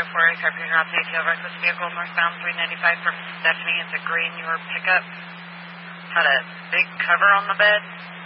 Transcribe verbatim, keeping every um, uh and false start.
four eight, Carpenter Route A T L, reckless vehicle, northbound three ninety-five for Stephanie. It's a green, your pickup. Had a big cover on the bed.